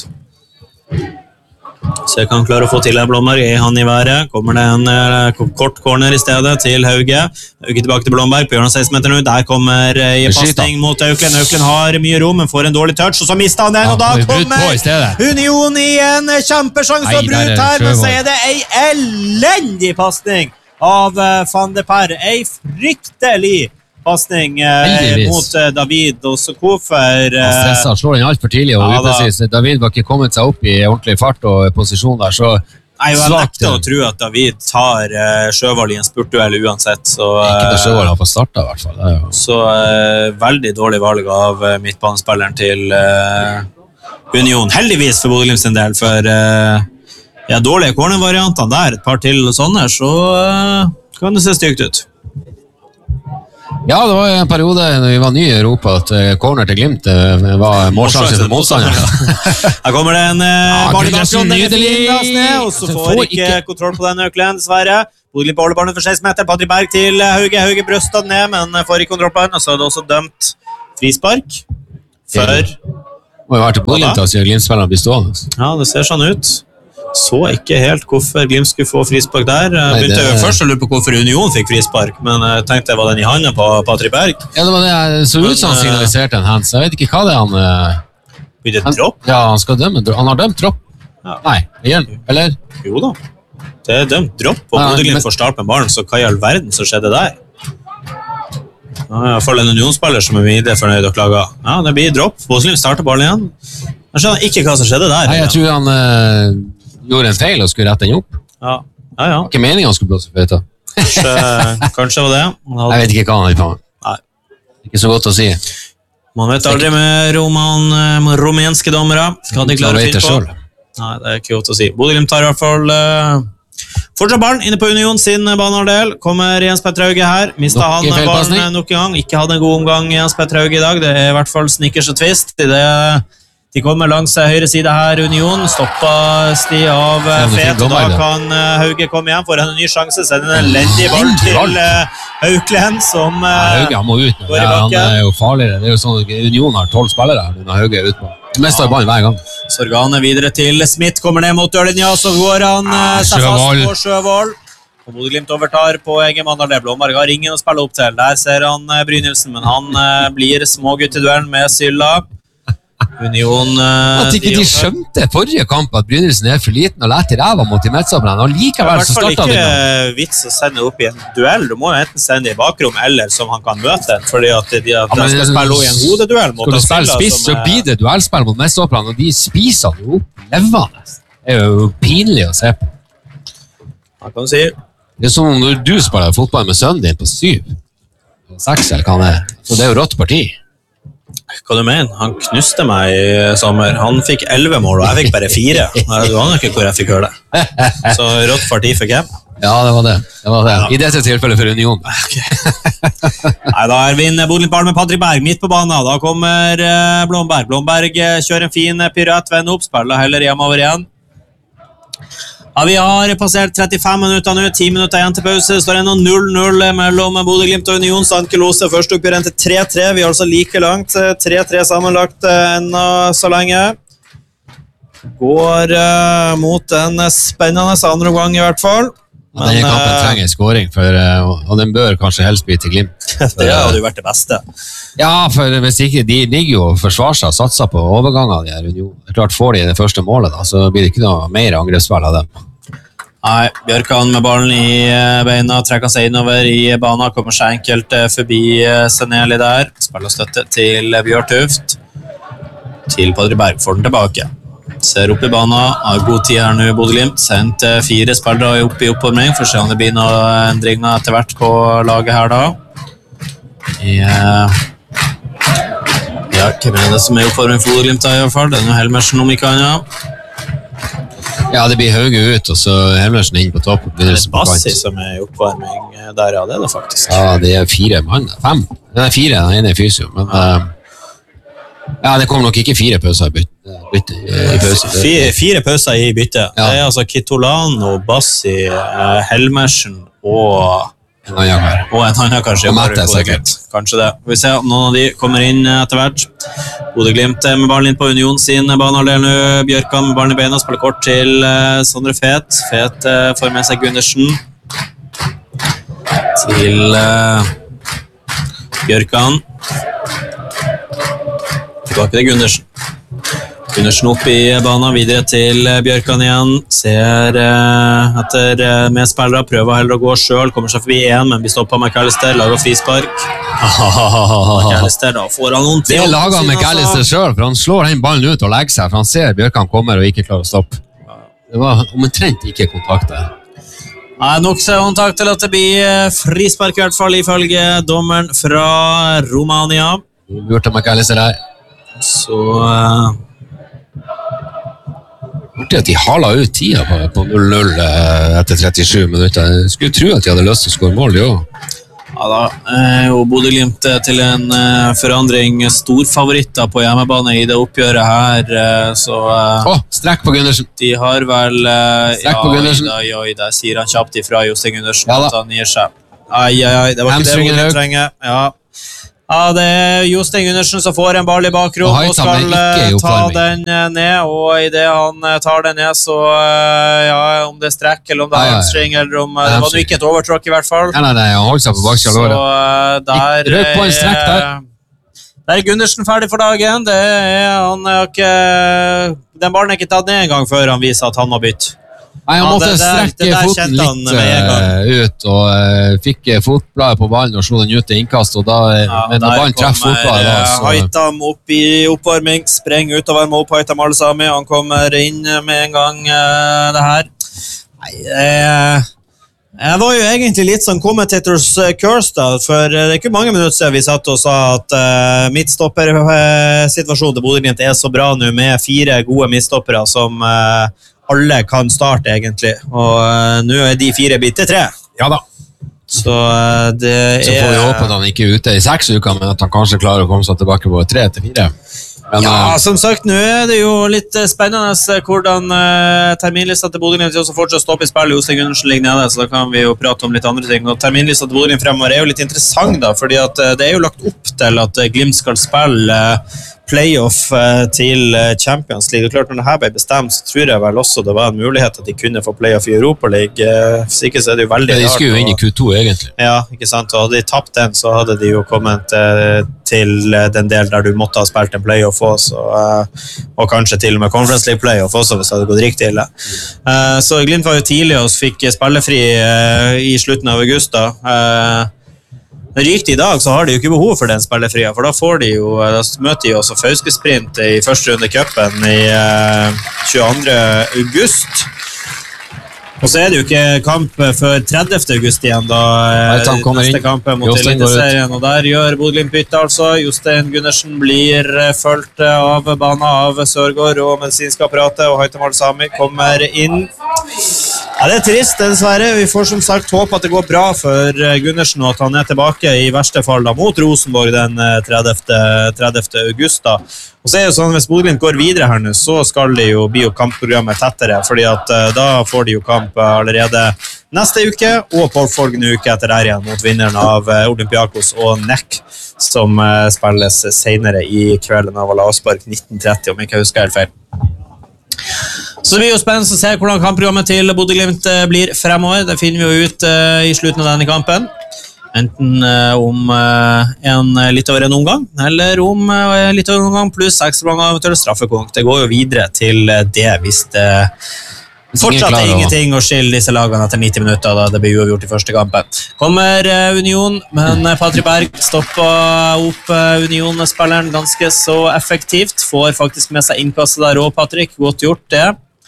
Så jeg kan klare å få til en Blomberg. Er han i været? Kommer det en uh, kort corner i stedet til Hauge. Hauge tilbake til Blomberg på hjørnet seksten meter nå. Der kommer uh, i passning mot Økland. Økland har mye rom, men får en dårlig touch, og så mister han den, ja, og da kommer Union i en kjempesjans og brutt her, men så er det en elendig passning av uh, Van de Per. En fryktelig passning eh, mot eh, David, og så hvorfor eh, han stresset, slår den alt for tidlig og ja, uprecis. David var ikke kommet seg opp i ordentlig fart og posisjon der, så nei, jeg nekter å tro at David tar eh, Sjøvald i en spurtduell uansett, så eh, ikke da Sjøvald har fått startet i hvert fall. Det er jo... så eh, veldig dårlig valg av eh, midtbanespilleren til eh, Union, heldigvis for Bodø-Glimt sin del, for eh, ja, dårlige corner-variantene der, et par til og sånne, så uh, kan det se stygt ut. Ja, det var en periode når vi var nye i Europa at corner til Glimt var målsjanse til motstander. Her kommer det en uh, ball i bakgrunnen, og så får, får ikke, ikke kontroll på den nøkkelen, dessverre. Bodø-Glimt på holdebarnet for seksten meter, Patrik Berg til Hauge, Hauge brøstet ned, men får ikke kontroll på den, og så er det også dømt frispark for... Det må jo være til Bodø-Glimt da, siden Glimt-spillerne blir stående. Ja, det ser sånn ut. Så ikke helt hvorfor Glimt skulle få frispark der. Jeg begynte jo først å lure på hvorfor Union fikk frispark, men jeg tenkte det var den i handen på Patrik Berg. Ja, det var det jeg så ut som han signaliserte en hands. Jeg vet ikke hva det er han... Blir det dropp? Ja, han skal dømme. Han har dømt dropp. Ja. Nei, igjen, eller? Jo da, det er dømt dropp, og ja, Bodø-Glimt får start med ballen, så hva i all verden så skjedde der? Ja, i hvert fall en Union-spiller som er videre fornøyd og klager. Ja, det blir dropp. Bodø-Glimt starter ballen igjen. Jeg skjønner ikke hva som skjedde der. Nei, jeg tror han... Uh... gjorde en feil og skulle rette den opp. Ja, ja, ja. Ikke meningen han skulle blåse for det. Kanskje, kanskje var det. Hadde... Jeg vet ikke hva han er på. Nei. Ikke så godt å si. Man vet aldri med roman, romenske dommere. Skal de klare å finne på? Nei, det er ikke godt å si. Bodø-Glimt tar i hvert fall uh, fortsatt ballen inne på Union sin banehalvdel. Kommer Jens Petter Hauge her. Mistet han ballen nok en gang. Ikke hadde en god omgang Jens Petter Hauge i dag. Det er i hvert fall snickers og twist i det... De kommer langs høyre side her, Union. Stoppes de av Fet, og da kan Hauge komme igjen. Får en ny sjanse, sender en elendig ball til Hauklen, som ja, Hauge må ut. går i bakken. bakken. Han er jo farligere. Det er jo sånn at Union har tolv spillere her, når Hauge er ute på. Det meste av ballen hver gang. Sorgane videre til Smith, kommer ned mot dørlinja, så går han ah, seg fast på Sjøvold. Og Bodø-Glimt overtar på egen mann. Blomberg har ingen å spille opp til. Der ser han Brynildsen, men han blir smågutt i duellen med Sylla. Union uh, At ikke de skjønte forrige kamp at Brynildsen er for liten og lett i ræva mot de Metsopperne, og likevel så startet det. Det er i hvert fall ikke vits å sende opp i en duell. Du må jo enten sende i bakrom eller som han kan møte, fordi at de, at de skal spille i en hodeduell mot Skal du spille spiss, så blir det duellspill mot Metsopperne, og de spiser han jo opp levende. Det er jo pinlig å se på. Hva kan du si? Det er som om når du spiller fotball med sønnen din på syv, seks eller hva han er, så det er jo rått parti. Hva du mener? Han knuste meg i sommer. Han fikk elleve mål, og jeg fikk bare fire. Du aner ikke hvor jeg fikk høre det. Så rått parti fikk jeg. Ja, det var det. det, var det. I dette tilfellet for Union. Okay. Nei, da er vinner Bodø-Glimt ball med Patrik Berg midt på banen. Da kommer Blomberg. Blomberg kjører en fin piruett, vender opp, spiller heller hjemover igjen. Ja, vi har passert trettifem minutter nå, ti minutter igjen til pause. Det står ennå null null mellom Bodø-Glimt og Union. Sandke Lose først oppgjør til tre tre. Vi er altså like langt. tre tre sammenlagt ennå så lenge. Går uh, mot en spennende andre omgang i hvert fall. Men, denne kampen uh, trenger en scoring, for, uh, og den bør kanskje helst bli til Glimt. Det hadde jo vært det beste. Ja, for hvis ikke, de ligger jo og forsvarer seg og satser på overganger. De her Union. Klart får de det første målet, da, så blir det ikke noe mer angrepsspill av dem. Nei, Bjørkan med ballen i beina, trekker seg innover i banen, kommer seg enkelt forbi Seneli der. Spiller støtte til Bjørtuft. Til Patrik Berg får den tilbake. Ser opp i banen, har god tid her nå i Bodø-Glimt. Sendt fire spillere opp i oppvarming, for å se om det blir noen endringer etter hvert på laget her da. I, ja, hvem er det som er i oppvarming for Bodø-Glimt da i hvert fall? Det er noe Helmersen om ikke annet. Ja, det blir Hauge ut, og så Helmersen inn på topp. Det er Bassi som er i oppvarming der, ja, det er det faktisk. Ja, det er fire mann, fem. Det er fire, den ene er fysio, men ja. Uh, ja, det kommer nok ikke fire pauser i bytte, bytte i pause. Fire, fire pauser i bytte. Ja. Det er altså Kitolano, Bassi, uh, Helmersen og... En annen her. Og en annen kanskje. Og Mette, sikkert. Kanskje det. Vi får se om noen av de kommer inn etter hvert. Bodø-Glimt med ballen inn på Union sin banehalvdel nå. Bjørkan med ballen i beina, spiller kort til uh, Sondre Fet. Fet uh, får med seg Gundersen. Til uh, Bjørkan. Tilbake til Gundersen. Gundersen opp i banen, videre til Bjørkan igjen. Ser uh, etter uh, medspillere, prøver heller å gå selv. Kommer seg forbi en, men blir stoppet av McAllister. Lager frispark. McAllister, da får han noen til. Det lager han McAllister selv, for han slår den ballen ut og legger seg, for han ser Bjørkan kommer og ikke klarer å stoppe. Det var omtrent ikke kontakt der. Nei, nok så kontakt til at det blir frispark i hvert fall, ifølge dommeren fra Romania. Bjørte McAllister her. Så... Uh, artig at de hala ut tida på, på null null etter trettisju minutter. Jeg skulle tro at de hadde lyst til å skåre mål, jo. Ja da, er jo Bodø-Glimt til en uh, forandring storfavoritter på hjemmebane i det oppgjøret her, uh, så... Åh, uh, oh, strekk på Gundersen. De har vel... Uh, strekk på Gundersen. Ja, ja, ja, der sier han kjapt ifra Jostein Gundersen ja, at han gir seg. Ai, ai, ai, det var ikke det Bodø trenger. Ja. Ja, det er Jostein Gundersen som får en ball i bakrom og, og skal ta den ned, og i det han tar den ned, så ja, om det er strekk eller om det er hamstring, eller om det var jo ikke et overtråk i hvert fall. Nei, nei, nei, han holdt seg på baksida låret. Så der Røk på en strekk der. Der er Gundersen ferdig for dagen. Det er, han er ikke, den ballen er ikke tatt ned en gang før han viser at han har bytt. Nei, han måtte ja, der, strekke foten litt uh, ut, og uh, fikk fotbladet på ballen og slo den ut til innkast, og da, ja, men når ballen treffer fotbladet da, så... Haitam opp i oppvarming, spreng ut og varme opp Haitam Al-Sami, han kommer inn med en gang uh, det her. Nei, uh, jeg var jo egentlig litt sånn commentators curse da, for det er ikke mange minutter siden vi satt og sa at uh, midtstopper-situasjonen til Bodø-Glimt er så bra nå med fire gode midtstoppere som... Uh, alle kan starte egentlig, og uh, nå er de fire bitte tre. Ja da. Så uh, det er... Så får vi håpe at han ikke er ute i seks uker, men at han kanskje klarer å komme seg tilbake på tre til fire. Men, ja, uh, som sagt, nå er det jo litt spennende hvordan uh, terminlista til Bodø-Glimt også fortsatt står opp i spillet. Jostein Gundersen ligger nede, så da kan vi jo prate om litt andre ting. Og terminlista til Bodø-Glimt fremover er jo litt interessant da, fordi at uh, det er jo lagt opp til at uh, Glimt skal spille uh, playoff til Champions League. Og klart, når det her ble bestemt, så tror jeg vel også det var en mulighet at de kunne få playoff i Europa League. Hvis ikke så er det jo veldig rart. De skulle jo inn i Q to, egentlig. Ja, ikke sant? Og hadde de tapt den, så hadde de jo kommet til den del der du måtte ha spilt en playoff også, og kanskje til og med Conference League playoff også, hvis det hadde gått riktig ille. Så Glimt var jo tidlig og fikk spillefri i slutten av august da. Riktig i dag så har de jo ikke behov for den spillefria, for da får de jo, da møter de jo også Fauske-sprint i første runde cupen i uh, tjueandre august. Og så er det jo ikke kamp før tredivte august igjen, da neste kamp mot Eliteserien, og der gjør Bodø-Glimt bytte altså. Jostein Gundersen blir fulgt av banen av Sørgaard og medisinske apparatet, og Haitam Al-Sami kommer inn. Ja, det er trist, dessverre. Vi får som sagt håpe at det går bra for Gundersen, og at han er tilbake i verste fall da, mot Rosenborg den tredivte august da. Og så er det jo sånn, hvis Bodø-Glimt går videre her nå, så skal de jo bli jo kampprogrammet tettere, fordi at uh, da får de jo kamp allerede neste uke, og påfølgende uke etter der igjen, mot vinneren av uh, Olympiakos og N E C, som uh, spilles senere i kvelden av Alavspark nitten tretti, om jeg ikke husker helt feil. Så det blir jo spennende å se hvordan kampprogrammet til Bodø-Glimt uh, blir fremover. Det finner vi jo ut uh, i slutten av denne kampen. Enten uh, om uh, en uh, litt over en omgang, eller om uh, litt over en omgang pluss ekstra mange av til straffekonk. Det går jo videre til uh, det hvis det fortsatt er ingenting å skille disse lagene etter nitti minutter, da det blir uavgjort i første kampen. Kommer uh, Union, men uh, Patrik Berg stopper opp uh, Union-spilleren ganske så effektivt. Får faktisk med seg innkastet der også, Patrik. Godt gjort det.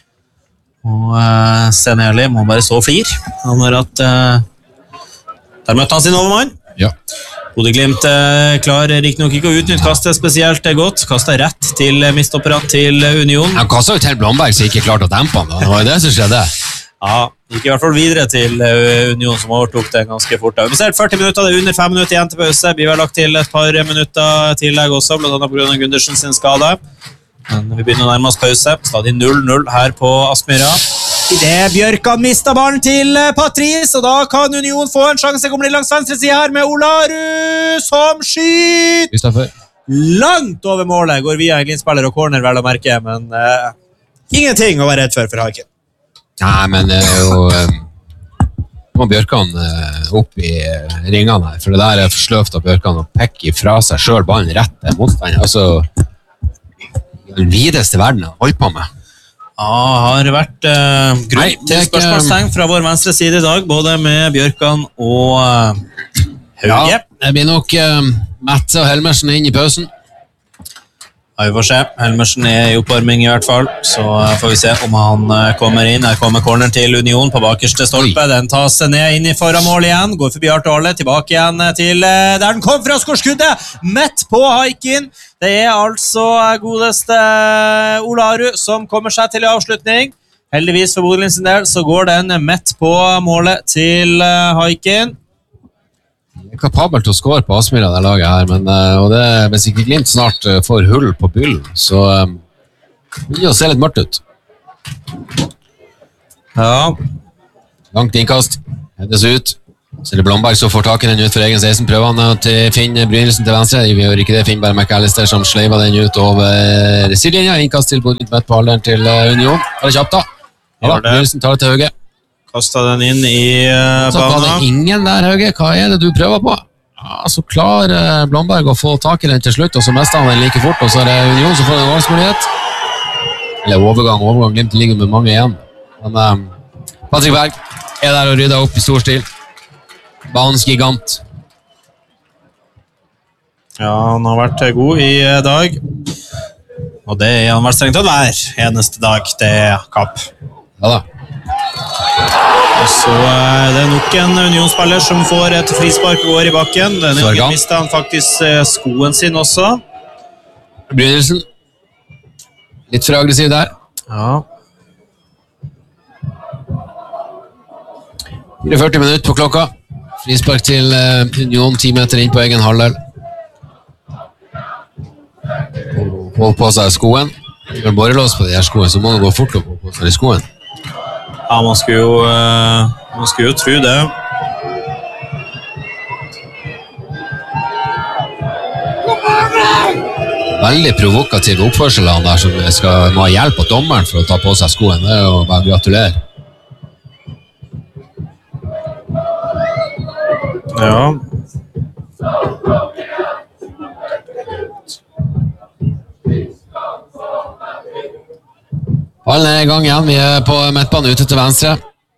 Og uh, Seneli må bare så flir. Han har hatt... Uh, Der møtte han sin overmann. Ja. Bodø-Glimt eh, klarer ikke nok ikke å utnytte kastet spesielt godt. Kastet rett til mistopperen til Union. Han kastet jo til Blomberg, så ikke klart å dempe han. Da. Det var jo det som skjedde. Ja, gikk i hvert fall videre til Union, som overtok det ganske fort. Vi ser førti minutter, det er under fem minutter igjen til pause. Vi har lagt til et par minutter tillegg også, blant annet på grunn av Gundersen sin skade. Men vi begynner å nærme oss pause. Stadig null null her på Aspmyra. I det Bjørkan mistet ballen til Patrice, og da kan Union få en sjanse. Kommer de langs venstre side her med Olaru som skyter langt over målet. Går via en Glimt-spiller og corner, vel å merke, men uh, ingenting å være redd for for Haiken. Nei, men det er jo uh, må Bjørkan uh, opp i uh, ringene her, for det der er for sløvt av Bjørkan å pekke fra seg selv ballen rett til motstander. Altså, den videste verden han holder på med. Ja, har vært uh, grunn til spørsmålstegn fra vår venstre side i dag, både med Bjørkan og uh, Hauge. Ja, det blir nok uh, Mette og Helmersen inn i pausen. Ja, vi får se. Helmersen er i oppvarming i hvert fall, så får vi se om han kommer inn. Her kommer corner til Union på bakerste stolpe. Den tas ned inn i foran mål igjen. Går forbi Arte Arle, tilbake igjen til der den kom fra skårskuddet. Mett på haiken. Det er altså godeste Olaru som kommer seg til avslutning. Heldigvis for Bodø Glimt sin del så går den mett på målet til haiken. Kapabel til å skåre på Aspmyra det laget her, men uh, og det, hvis ikke Glimt snart uh, får hull på byllen, så um, vil det se litt mørkt ut. Ja. Langt innkast, hendes ut. Så er det Blomberg som får tak i den ut for egen seksten. Prøver han å finne Brynildsen til venstre. Vi gjør ikke det, Finn bare McAllister som sleiver den ut over sidelinja. Innkast til Bodø Glimt på alderen til uh, Union. Det er kjapt da. Ja, da Brynildsen tar det til Hauge. Kastet den inn i uh, så var det ingen der, Hauge. Hva er det du prøver på? Ja, så klarer Blomberg å få tak i den til slutt, og så mester han den like fort, og så er det Union som får en valgsmulighet. Eller overgang, overgang. Glimt ligger med mange igjen. Men um, Patrick Berg er der og rydder opp i stor stil. Banens gigant. Ja, han har vært god i dag. Og det er han vært strengt tatt hver eneste dag. Det er kapp. Ja da. Og så er det nok en Union-spiller som får et frispark og går i bakken. Denne gangen mistet han faktisk skoen sin også. Brynildsen. Litt for aggressiv der. Ja. førti minutter på klokka. Frispark til Union, ti meter inn på egen halvdel. Hold på seg skoen. Når borrelås på de her skoen, så må det gå fort opp på seg i skoen. Ja, man skulle jo, uh, man skulle jo tro det. Veldig provokativ oppførsel han der som skal må ha hjelp av dommeren for å ta på seg skoen. Det er jo bare gratulere. Ja. Ballen er i gang igjen, vi er på midtbanen ute til venstre.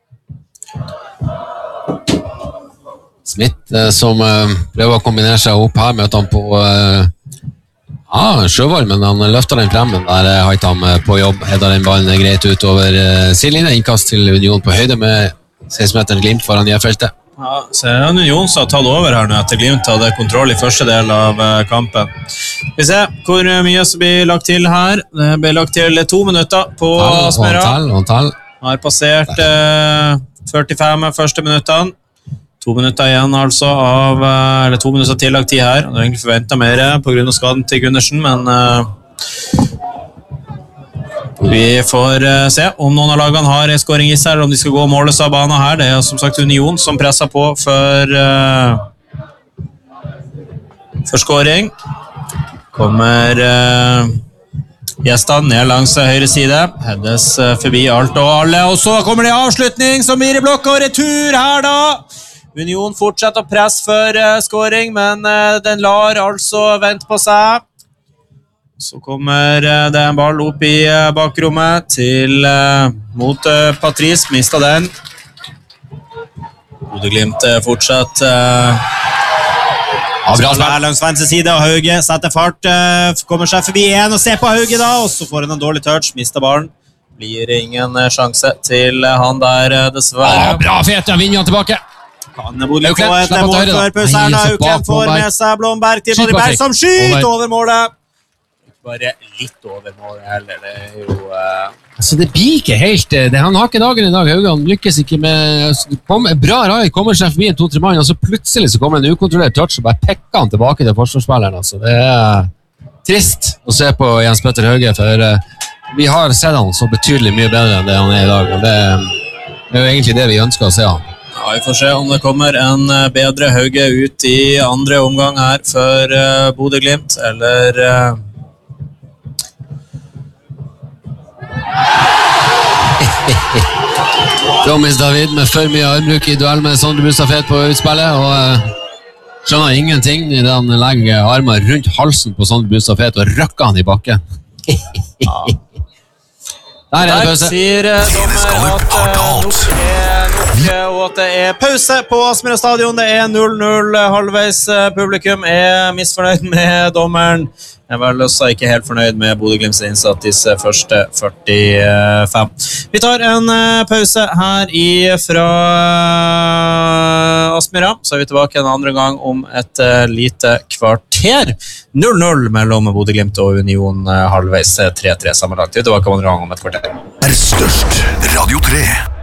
Smith eh, som eh, prøver å kombinere seg opp her, møter han på eh, ah, Sjøvold, men han løfter den frem, men der er Haitam på jobb, hedder den ballen greit ut over eh, sidelinjen, innkast til Union på høyde med seksten meter Glimt foran J-feltet. Ja, så er det Union som har tatt over her nå etter Glimt hadde kontroll i første del av kampen. Vi ser hvor mye som blir lagt til her. Det blir lagt til to minutter på Aspmyra. Har passert eh, førtifem første minuttene. To minutter igjen altså av, eller to minutter tillagt tid her. Det er egentlig forventet mer på grunn av skaden til Gundersen, men eh, vi får uh, se om noen av lagene har en scoring i seg, eller om de skal gå måles av banen her. Det er som sagt Union som presser på for, uh, for scoring. Kommer uh, gjestene ned langs høyre side. Heddes uh, forbi alt og alle, og så kommer det avslutning som blir i blokk og retur her da. Union fortsetter å presse for uh, scoring, men uh, den lar altså vente på seg. Så kommer det en ball opp i bakrommet til uh, mot uh, Patrice, mistet den. Bodø Glimt fortsatt uh, ja, bra er langs venstre side, og Hauge setter fart, uh, kommer seg forbi en og ser på Hauge da, og så får han en dårlig touch, mistet ballen. Blir ingen uh, sjanse til uh, han der, uh, dessverre. Ja, bra fet, ja, vinner han tilbake. Kan Bodø Glimt få et mål før pause her da, Auken får med seg Blomberg til Patrick som skyter over målet. Bare litt over målet heller, det er jo... Uh... Altså, det blir ikke helt... Det, han har ikke dagen i dag, Hauge, han lykkes ikke med... Kom, bra rai, kommer seg forbi en to-tre mann, og så plutselig så kommer en ukontrollert touch, og bare pekker han tilbake til forsvarsspilleren, altså. Det er trist å se på Jens Petter Hauge, for uh, vi har sett han så betydelig mye bedre enn det han er i dag, og det, det er jo egentlig det vi ønsker å se han. Ja, vi får se om det kommer en bedre Hauge ut i andre omgang her for uh, Bodø Glimt, eller... Uh... Promis David med for mye armbruk i duell med Sondre Bustafet på utspillet, og uh, skjønner ingenting i det han legger armen rundt halsen på Sondre Bustafet og røkker han i bakken. Ja. Der er det pause. Der sier uh, dommer at uh, nok er nok Og at det er pause på Aspmyra stadion. Det er null null halvveis. Publikum er misfornøyd med dommeren. Jeg var også ikke helt fornøyd med Bodø Glimts innsats disse første førtifem. Vi tar en pause her fra Aspmyra, så er vi tilbake en andre gang om et lite kvarter. null null mellom Bodø Glimt og Union halvveis tre tre sammenlagt. Vi er tilbake en andre gang om et kvarter. Er størst Radio tre.